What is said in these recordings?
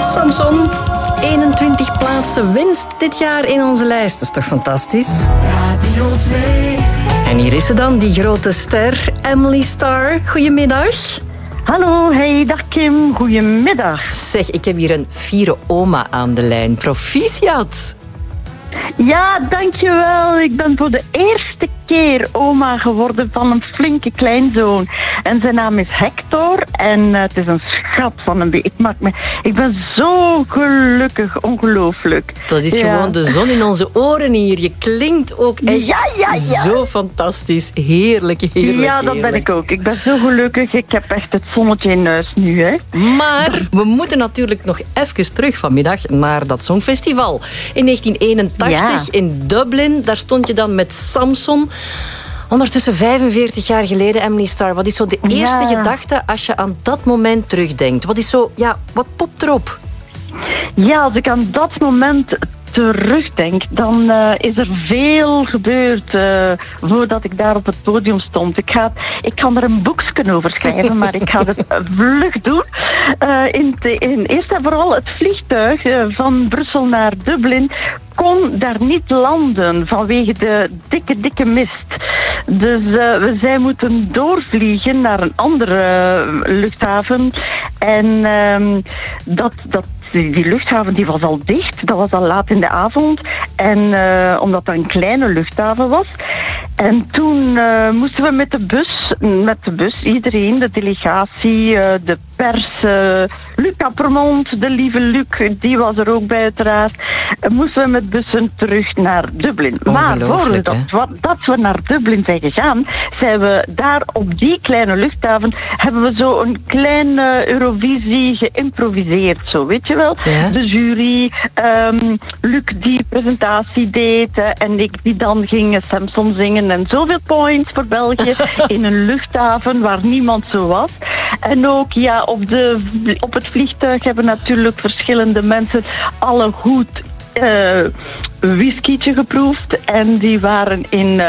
Samson, 21 plaatsen winst dit jaar in onze lijst. Dat is toch fantastisch? Radio 2. En hier is ze dan, die grote ster, Emily Starr. Goedemiddag. Hallo, hey, dag Kim. Goedemiddag. Zeg, ik heb hier een fiere oma aan de lijn. Proficiat. Ja, dankjewel. Ik ben voor de eerste keer oma geworden van een flinke kleinzoon. En zijn naam is Hector. En het is een schat van een beetje. Ik ben zo gelukkig, ongelooflijk. Dat is gewoon de zon in onze oren hier. Je klinkt ook echt zo fantastisch. Heerlijk. Ja, dat ben ik ook. Ik ben zo gelukkig. Ik heb echt het zonnetje in huis nu, hè. Maar we moeten natuurlijk nog even terug vanmiddag naar dat Songfestival. In 1981 in Dublin. Daar stond je dan met Samson. Ondertussen 45 jaar geleden, Emily Starr. Wat is zo de eerste gedachte als je aan dat moment terugdenkt? Wat is zo, wat popt erop? Ja, als ik aan dat moment terugdenk, dan is er veel gebeurd voordat ik daar op het podium stond. Ik kan er een boekje over schrijven, maar ik ga het vlug doen. Eerst en vooral het vliegtuig van Brussel naar Dublin kon daar niet landen vanwege de dikke mist. Dus we zijn moeten doorvliegen naar een andere luchthaven. En die luchthaven die was al dicht. Dat was al laat in de avond. En omdat dat een kleine luchthaven was. En toen moesten we met de bus, iedereen, de delegatie, de pers, Luc Appermont, de lieve Luc, die was er ook bij uiteraard. Moesten we met bussen terug naar Dublin. Maar voordat we naar Dublin zijn gegaan, zijn we daar op die kleine luchthaven, hebben we zo een kleine Eurovisie geïmproviseerd, zo weet je wel. Ja. De jury, Luc die presentatie deed en ik die dan ging Samson zingen en zoveel points voor België in een luchthaven waar niemand zo was. En ook op het vliegtuig hebben natuurlijk verschillende mensen alle goed whiskytje geproefd en die waren in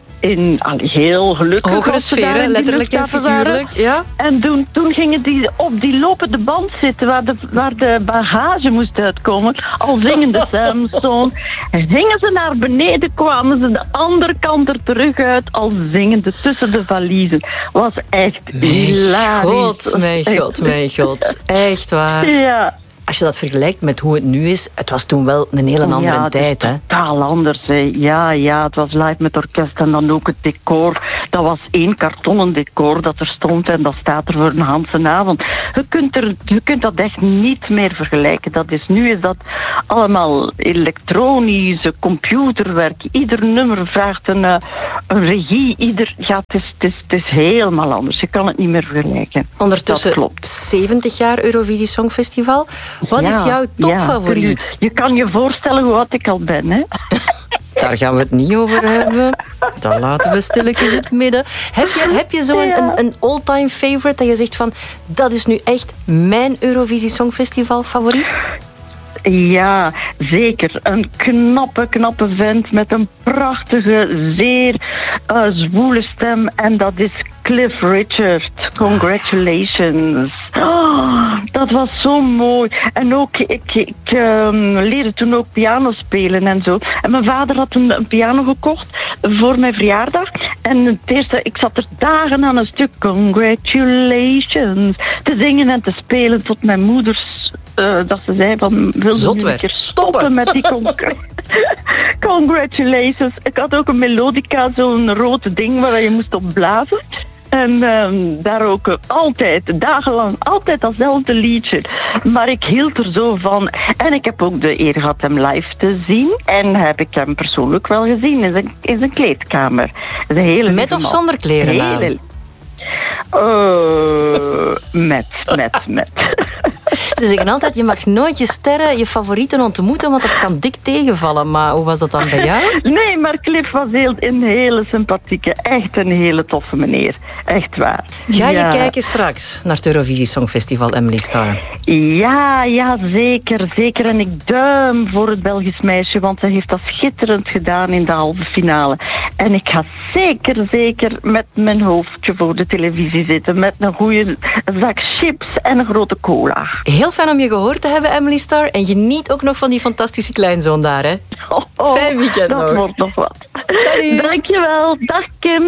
heel gelukkig. Hogere sferen, letterlijk en figuurlijk. Ja. En toen gingen die op die lopende band zitten waar de bagage moest uitkomen. Al zingende Samson. Gingen ze naar beneden, kwamen ze de andere kant er terug uit. Al zingende tussen de valiezen. Was echt hilarisch. Mijn god. Echt waar. Ja. Als je dat vergelijkt met hoe het nu is, het was toen wel een hele andere tijd, hè? Totaal anders, hè. Ja, het was live met orkest en dan ook het decor. Dat was 1 kartonnen decor dat er stond en dat staat er voor een hele avond. Je kunt dat echt niet meer vergelijken. Nu is dat allemaal elektronisch, computerwerk. Ieder nummer vraagt een regie. Het is helemaal anders. Je kan het niet meer vergelijken. Ondertussen 70 jaar Eurovisie Songfestival. Wat is jouw topfavoriet? Je kan je voorstellen hoe oud ik al ben, hè? Daar gaan we het niet over hebben. Dan laten we stilletjes het midden. Heb je zo een all-time favorite dat je zegt van, dat is nu echt mijn Eurovisie Songfestival favoriet? Ja, zeker. Een knappe vent met een prachtige, zeer zwoele stem. En dat is Cliff Richard. Congratulations. Oh, dat was zo mooi. En ook, ik leerde toen ook piano spelen en zo. En mijn vader had een piano gekocht voor mijn verjaardag. En het eerste, ik zat er dagen aan een stuk Congratulations te zingen en te spelen tot mijn moeders dat ze zei van, wilde nu een keer stoppen met die congratulations. Ik had ook een melodica, zo'n rood ding waar je moest op blazen. En daar ook dagenlang, altijd datzelfde liedje. Maar ik hield er zo van. En ik heb ook de eer gehad hem live te zien. En heb ik hem persoonlijk wel gezien in zijn kleedkamer. Met of zonder kleren aan? Met. Ze zeggen altijd, je mag nooit je sterren, je favorieten ontmoeten, want dat kan dik tegenvallen. Maar hoe was dat dan bij jou? Nee, maar Cliff was een hele sympathieke, echt een hele toffe meneer. Echt waar. Ga je kijken straks naar het Eurovisie Songfestival, Emily Starr? Ja, zeker. En ik duim voor het Belgisch meisje, want zij heeft dat schitterend gedaan in de halve finale. En ik ga zeker met mijn hoofdje voor de televisie zitten. Met een goede zak chips en een grote cola. Heel fijn om je gehoord te hebben, Emily Star. En geniet ook nog van die fantastische kleinzoon daar, hè. Fijn weekend nog. Dat wordt nog wat. Salut. Dankjewel. Dag Kim.